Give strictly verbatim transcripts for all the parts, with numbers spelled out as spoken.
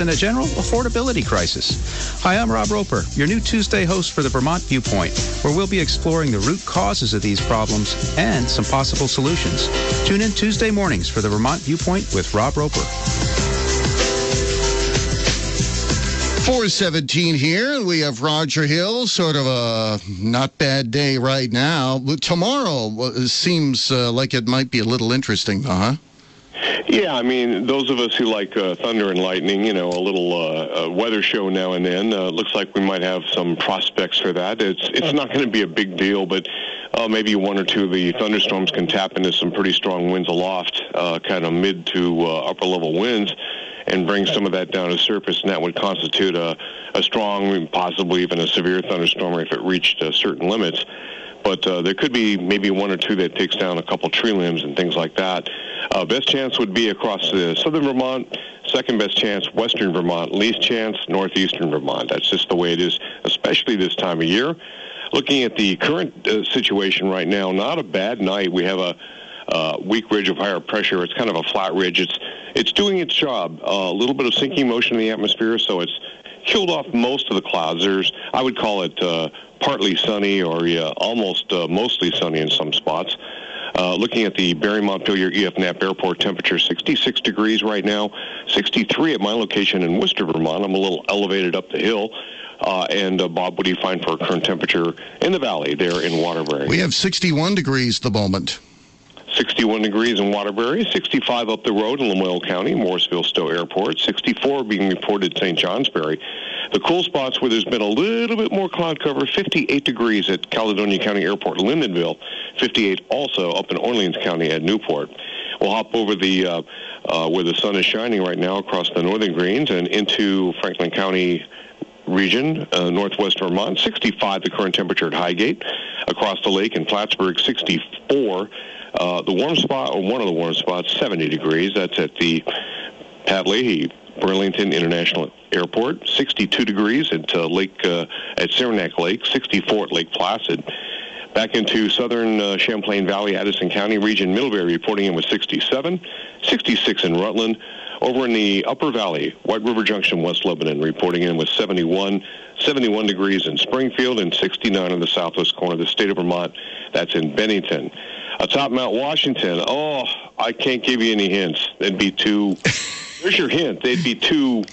and a general affordability crisis. Hi, I'm Rob Roper, your new Tuesday host for the Vermont Viewpoint, where we'll be exploring the root causes of these problems and some possible solutions. Tune in Tuesday mornings for the Vermont Viewpoint with Rob Roper. four seventeen here. We have Roger Hill, sort of a not bad day right now. But tomorrow seems uh, like it might be a little interesting, huh? Yeah, I mean, those of us who like uh, thunder and lightning, you know, a little uh, uh, weather show now and then, uh, looks like we might have some prospects for that. It's it's not going to be a big deal, but uh, maybe one or two of the thunderstorms can tap into some pretty strong winds aloft, uh, kind of mid to uh, upper level winds, and bring some of that down to surface, and that would constitute a, a strong, possibly even a severe thunderstorm if it reached uh, certain limits. But uh, there could be maybe one or two that takes down a couple tree limbs and things like that. Uh, best chance would be across the southern Vermont, second best chance western Vermont, least chance northeastern Vermont. That's just the way it is, especially this time of year. Looking at the current uh, situation right now, not a bad night. We have a uh, weak ridge of higher pressure. It's kind of a flat ridge. It's it's doing its job. Uh, a little bit of sinking motion in the atmosphere, so it's killed off most of the clouds. There's, I would call it uh, partly sunny or yeah, almost uh, mostly sunny in some spots. Uh, looking at the Barre Montpelier E F Knapp Airport temperature, sixty-six degrees right now, sixty-three at my location in Worcester, Vermont. I'm a little elevated up the hill. Uh, and uh, Bob, what do you find for current temperature in the valley there in Waterbury? We have sixty-one degrees at the moment. sixty-one degrees in Waterbury, sixty-five up the road in Lamoille County, Morrisville Stowe Airport, sixty-four being reported Saint Johnsbury. The cool spots where there's been a little bit more cloud cover, fifty-eight degrees at Caledonia County Airport, Lyndonville, fifty-eight also up in Orleans County at Newport. We'll hop over the uh, uh, where the sun is shining right now across the northern greens and into Franklin County region, uh, northwest Vermont, sixty-five the current temperature at Highgate. Across the lake in Plattsburgh, sixty-four. Uh, the warm spot, or one of the warm spots, seventy degrees. That's at the Pat Leahy Burlington International Airport. sixty-two degrees at uh, Lake uh, at Saranac Lake. sixty-four at Lake Placid. Back into southern uh, Champlain Valley, Addison County region, Middlebury reporting in with sixty-seven. sixty-six in Rutland. Over in the Upper Valley, White River Junction, West Lebanon, reporting in with seventy-one. seventy-one degrees in Springfield and sixty-nine in the southwest corner of the state of Vermont. That's in Bennington. Atop Mount Washington, oh, I can't give you any hints. They'd be too... There's your hint. They'd be too...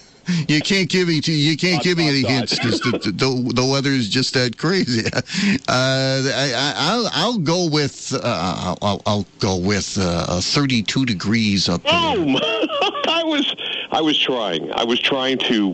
You can't give me you can't Dot, give me dot, any dot. hints. Just the, the, the weather is just that crazy. Uh, I, I, I'll I'll go with uh, I'll I'll go with uh, thirty-two degrees up there. Boom! I was I was trying. I was trying to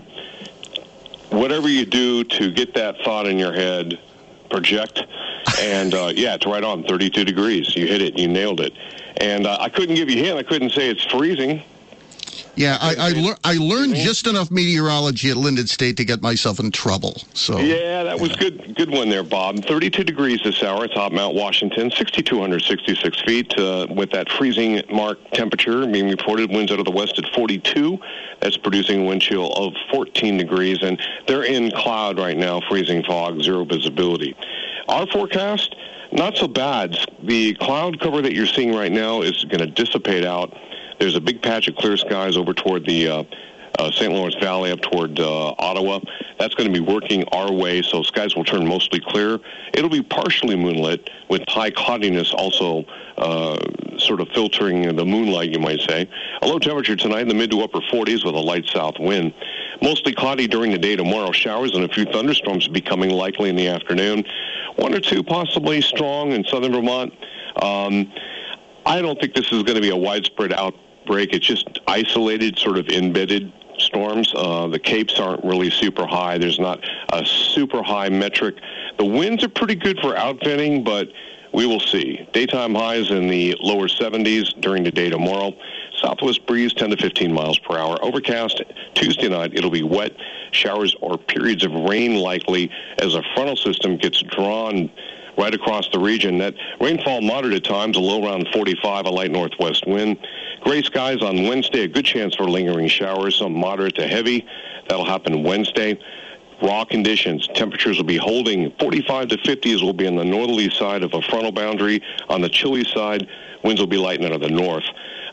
whatever you do to get that thought in your head, project, and uh, yeah, it's right on. thirty-two degrees. You hit it. You nailed it. And uh, I couldn't give you a hint. I couldn't say it's freezing. Yeah, I I, lear- I learned just enough meteorology at Linden State to get myself in trouble. So yeah, that was good. Good one there, Bob. thirty-two degrees this hour atop Mount Washington, six thousand two hundred sixty-six feet, uh, with that freezing mark temperature being reported. Winds out of the west at forty-two. That's producing a wind chill of fourteen degrees, and they're in cloud right now, freezing fog, zero visibility. Our forecast, not so bad. The cloud cover that you're seeing right now is going to dissipate out. There's a big patch of clear skies over toward the uh, uh, Saint Lawrence Valley up toward uh, Ottawa. That's going to be working our way, so skies will turn mostly clear. It'll be partially moonlit with high cloudiness also uh, sort of filtering the moonlight, you might say. A low temperature tonight in the mid to upper forties with a light south wind. Mostly cloudy during the day tomorrow. Showers and a few thunderstorms becoming likely in the afternoon. One or two possibly strong in southern Vermont. Um, I don't think this is going to be a widespread outbreak. It's just isolated, sort of embedded storms. Uh, the capes aren't really super high. There's not a super high metric. The winds are pretty good for outfitting, but we will see. Daytime highs in the lower seventies during the day tomorrow. Southwest breeze ten to fifteen miles per hour. Overcast Tuesday night. It'll be wet. Showers or periods of rain likely as a frontal system gets drawn right across the region. That rainfall moderate at times, a low around forty-five, a light northwest wind. Gray skies on Wednesday, a good chance for lingering showers, some moderate to heavy. That'll happen Wednesday. Raw conditions, temperatures will be holding forty-five to fifties will be on the northerly side of a frontal boundary. On the chilly side, winds will be lightened out of the north.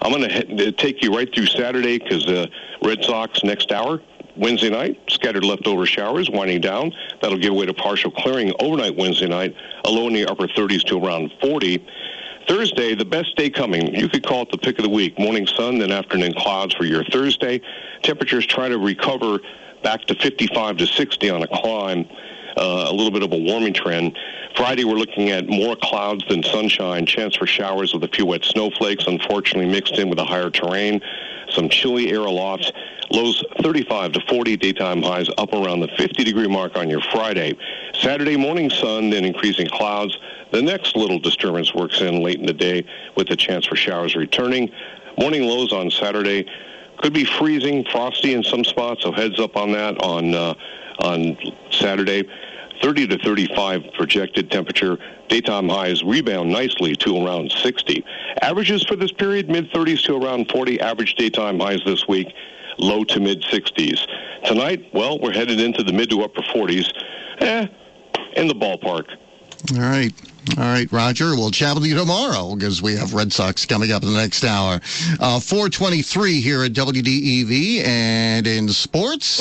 I'm going to take you right through Saturday because the Red Sox next hour. Wednesday night, scattered leftover showers winding down. That'll give way to partial clearing overnight Wednesday night, a low in the upper thirties to around forty. Thursday, the best day coming. You could call it the pick of the week. Morning sun, then afternoon clouds for your Thursday. Temperatures try to recover back to fifty-five to sixty on a climb. Uh, a little bit of a warming trend. Friday, we're looking at more clouds than sunshine. Chance for showers with a few wet snowflakes, unfortunately mixed in with a higher terrain. Some chilly air alofts. Lows thirty-five to forty, daytime highs up around the fifty-degree mark on your Friday. Saturday morning sun, then increasing clouds. The next little disturbance works in late in the day with the chance for showers returning. Morning lows on Saturday could be freezing, frosty in some spots, so heads up on that on uh, on Saturday. thirty to thirty-five projected temperature. Daytime highs rebound nicely to around sixty. Averages for this period, mid-thirties to around forty. Average daytime highs this week, low to mid-sixties. Tonight, well, we're headed into the mid to upper forties. Eh, in the ballpark. All right. All right, Roger. We'll chat with you tomorrow because we have Red Sox coming up in the next hour. Uh, four twenty-three here at W D E V and in sports.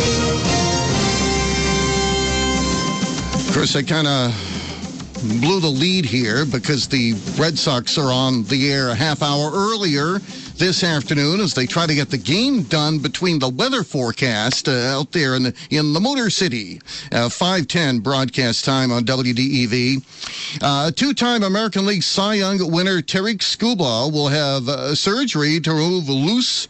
Of course, I kind of blew the lead here because the Red Sox are on the air a half hour earlier this afternoon as they try to get the game done between the weather forecast uh, out there in the, in the Motor City. Uh, five ten broadcast time on W D E V. Uh, two-time American League Cy Young winner Tarik Skubal will have uh, surgery to remove loose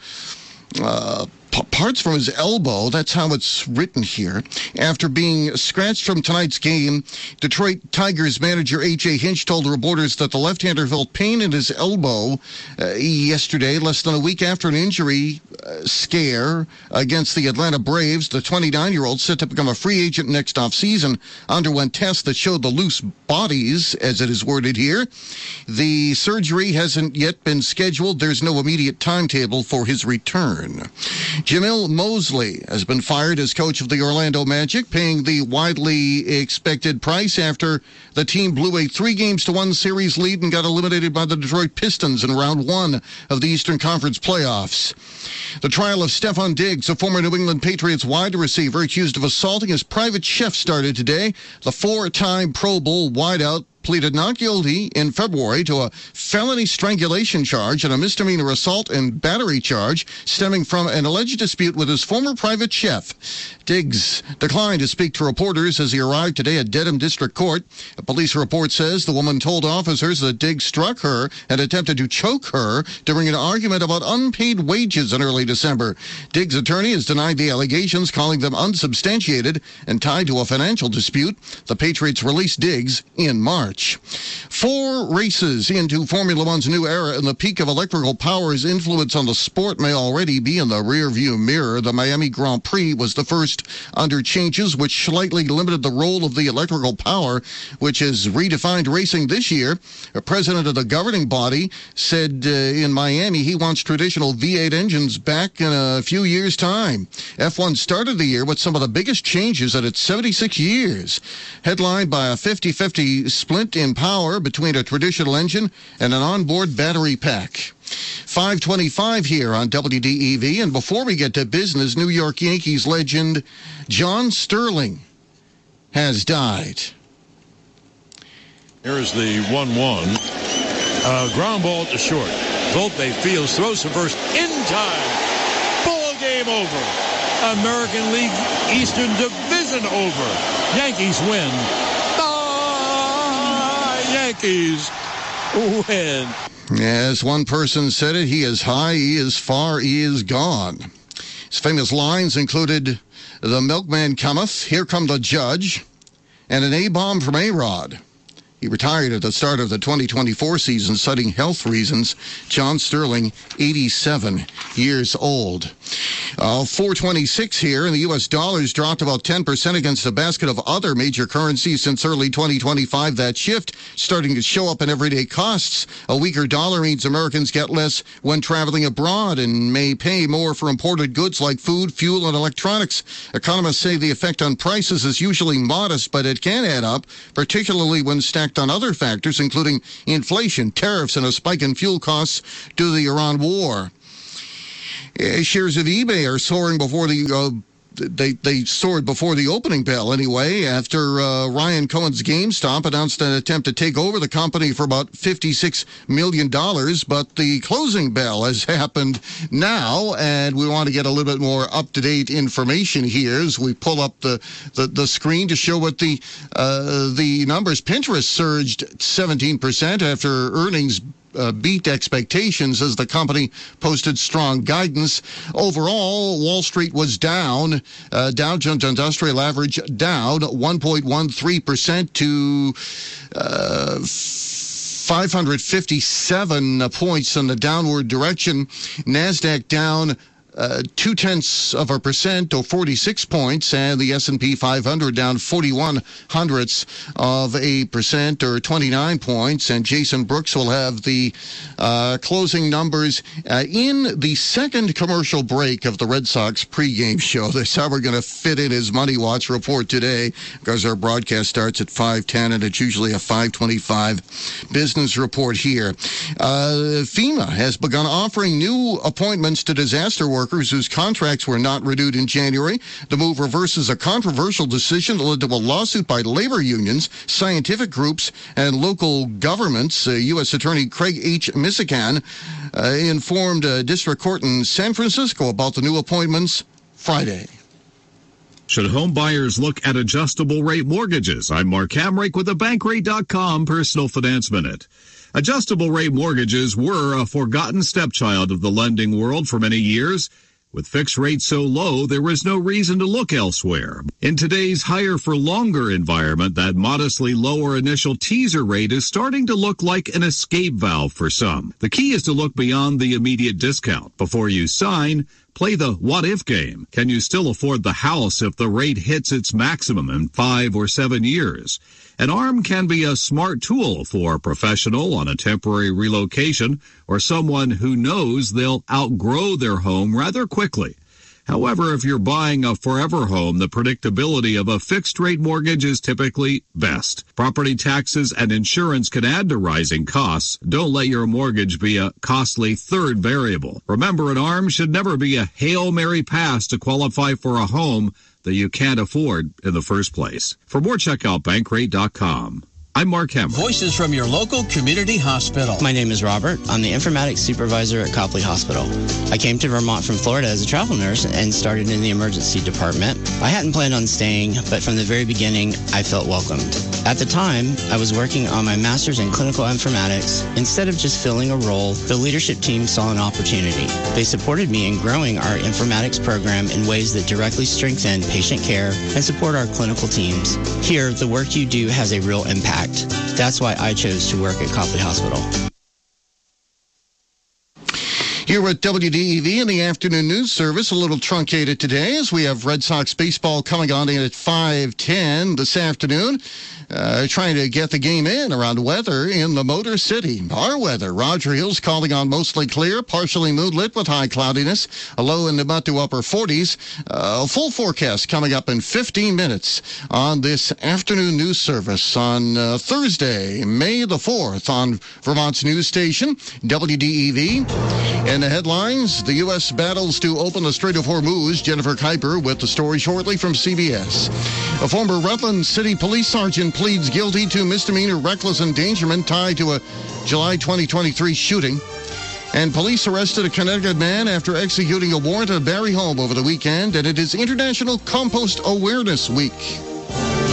uh, p- parts from his elbow. That's how it's written here. After being scratched from tonight's game, Detroit Tigers manager A J Hinch told reporters that the left-hander felt pain in his elbow uh, yesterday, less than a week after an injury uh, scare against the Atlanta Braves. The twenty-nine-year-old, set to become a free agent next offseason, underwent tests that showed the loose bodies, as it is worded here. The surgery hasn't yet been scheduled. There's no immediate timetable for his return. Jamil Mosley has been fired as coach of the Orlando Magic, paying the widely expected price after the team blew a three games to one series lead and got eliminated by the Detroit Pistons in round one of the Eastern Conference playoffs. The trial of Stephon Diggs, a former New England Patriots wide receiver accused of assaulting his private chef, started today. The four-time Pro Bowl wideout pleaded not guilty in February to a felony strangulation charge and a misdemeanor assault and battery charge stemming from an alleged dispute with his former private chef. Diggs declined to speak to reporters as he arrived today at Dedham District Court. A police report says the woman told officers that Diggs struck her and attempted to choke her during an argument about unpaid wages in early December. Diggs' attorney has denied the allegations, calling them unsubstantiated and tied to a financial dispute. The Patriots released Diggs in March. Four races into Formula One's new era, and the peak of electrical power's influence on the sport may already be in the rearview mirror. The Miami Grand Prix was the first under changes which slightly limited the role of the electrical power, which has redefined racing this year. A president of the governing body said uh, in Miami he wants traditional V eight engines back in a few years' time. F one started the year with some of the biggest changes in its seventy-six years, headlined by a fifty-fifty split in power between a traditional engine and an onboard battery pack. five twenty-five here on W D E V, and before we get to business, New York Yankees legend John Sterling has died. Here's the one one. Uh, ground ball to short. Volpe fields, throws to first in time. Ball game over. American League Eastern Division over. Yankees win. Yankees win. As one person said it, he is high, he is far, he is gone. His famous lines included, "The milkman cometh, here come the judge," and an A-bomb from A-Rod. He retired at the start of the twenty twenty-four season, citing health reasons. John Sterling, eighty-seven years old. Uh, four twenty-six here, and the U S dollar's dropped about ten percent against a basket of other major currencies since early twenty twenty-five. That shift starting to show up in everyday costs. A weaker dollar means Americans get less when traveling abroad and may pay more for imported goods like food, fuel, and electronics. Economists say the effect on prices is usually modest, but it can add up, particularly when stacked impact on other factors, including inflation, tariffs, and a spike in fuel costs due to the Iran war. Uh, shares of eBay are soaring before the uh, They they soared before the opening bell anyway, after uh, Ryan Cohen's GameStop announced an attempt to take over the company for about fifty-six million dollars, but the closing bell has happened now, and we want to get a little bit more up-to-date information here as we pull up the, the, the screen to show what the, uh, the numbers. Pinterest surged seventeen percent after earnings Uh, beat expectations as the company posted strong guidance. Overall, Wall Street was down. Uh, Dow Jones Industrial Average down one point one three percent to uh, five hundred fifty-seven points in the downward direction. NASDAQ down Uh, two tenths of a percent or forty-six points, and the S and P five hundred down forty-one hundredths of a percent or twenty-nine points. And Jason Brooks will have the uh, closing numbers uh, in the second commercial break of the Red Sox pregame show. That's how we're going to fit in his Money Watch report today, because our broadcast starts at five ten, and it's usually a five twenty-five business report here. Uh, FEMA has begun offering new appointments to disaster workers whose contracts were not renewed in January. The move reverses a controversial decision that led to a lawsuit by labor unions, scientific groups, and local governments. Uh, U S Attorney Craig H. Missikan uh, informed a district court in San Francisco about the new appointments Friday. Should home buyers look at adjustable rate mortgages? I'm Mark Hamrick with the Bankrate dot com Personal Finance Minute. Adjustable rate mortgages were a forgotten stepchild of the lending world for many years. With fixed rates so low, there was no reason to look elsewhere. In today's higher-for-longer environment, that modestly lower initial teaser rate is starting to look like an escape valve for some. The key is to look beyond the immediate discount. Before you sign, play the what-if game. Can you still afford the house if the rate hits its maximum in five or seven years? An ARM can be a smart tool for a professional on a temporary relocation or someone who knows they'll outgrow their home rather quickly. However, if you're buying a forever home, the predictability of a fixed-rate mortgage is typically best. Property taxes and insurance can add to rising costs. Don't let your mortgage be a costly third variable. Remember, an ARM should never be a Hail Mary pass to qualify for a home that you can't afford in the first place. For more, check out Bankrate dot com. I'm Mark Hammer. Voices from your local community hospital. My name is Robert. I'm the informatics supervisor at Copley Hospital. I came to Vermont from Florida as a travel nurse and started in the emergency department. I hadn't planned on staying, but from the very beginning, I felt welcomed. At the time, I was working on my master's in clinical informatics. Instead of just filling a role, the leadership team saw an opportunity. They supported me in growing our informatics program in ways that directly strengthen patient care and support our clinical teams. Here, the work you do has a real impact. That's why I chose to work at Copley Hospital. Here at W D E V in the afternoon news service, a little truncated today as we have Red Sox baseball coming on in at five ten this afternoon. Uh, trying to get the game in around weather in the Motor City. Our weather, Roger Hill's calling on mostly clear, partially moonlit with high cloudiness, a low in the mid to upper forties. Uh, full forecast coming up in fifteen minutes on this afternoon news service on uh, Thursday, May the fourth on Vermont's news station, W D E V. In the headlines, the U S battles to open the Strait of Hormuz. Jennifer Kuiper with the story shortly from C B S. A former Rutland City police sergeant pleads guilty to misdemeanor reckless endangerment tied to a July twenty twenty-three shooting. And police arrested a Connecticut man after executing a warrant at Barry home over the weekend, and it is International Compost Awareness Week.